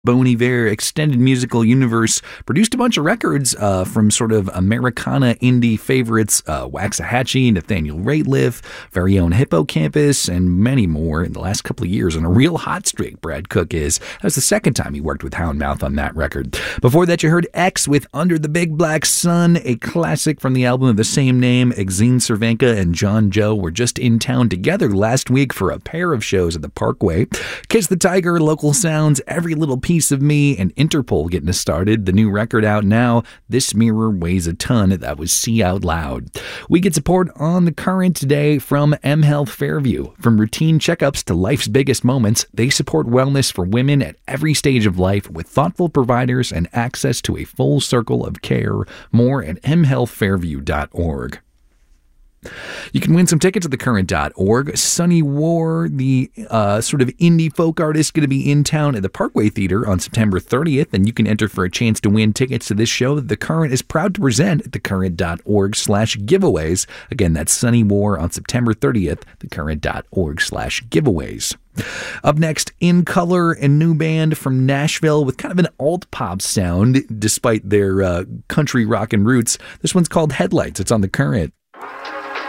Bon Iver extended musical universe produced a bunch of records from sort of Americana indie favorites, Waxahachie, Nathaniel Rateliff, very own Hippocampus, and many more in the last couple of years. On a real hot streak, Brad Cook is. That was the second time he worked with Houndmouth on that record. Before that, you heard X with Under the Big Black Sun, a classic from the album of the same name. Exene Cervenka and John Joe were just in town together last week for a pair of shows at the Parkway. Kiss the Tiger, Local Sounds, Every Little Piece of Me, and Interpol getting us started. The new record out now, This Mirror Weighs a Ton. That was See Out Loud. We get support on The Current today from mHealth Fairview. From routine checkups to life's biggest moments, they support wellness for women at every stage of life with thoughtful providers and access to a full circle of care. More at mhealthfairview.org. You can win some tickets at thecurrent.org. Sunny War, the sort of indie folk artist, going to be in town at the Parkway Theater on September 30th, and you can enter for a chance to win tickets to this show that The Current is proud to present at thecurrent.org/giveaways. Again, that's Sunny War on September 30th, thecurrent.org/giveaways. Up next, In Color, a new band from Nashville with kind of an alt-pop sound despite their country rockin' roots. This one's called Headlights. It's on The Current.